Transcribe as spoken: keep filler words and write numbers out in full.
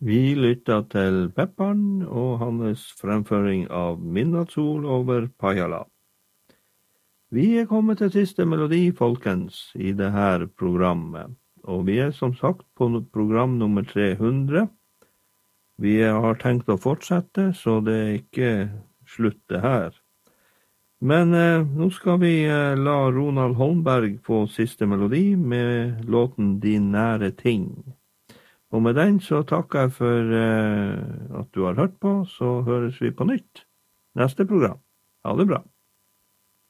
Vi lytter til Peppan og hans fremføring av Midnattssol over Pajala. Vi er kommet til siste melodi, folkens, i det her programmet. Og vi er som sagt på program nummer tre hundre. Vi har tenkt å fortsette, så det er ikke slutt det her. Men eh, nå skal vi eh, la Ronald Holmberg få siste melodi med låten Din nære ting. Og med den så takker jeg for eh, at du har hørt på, så høres vi på nytt neste program. Ha det bra.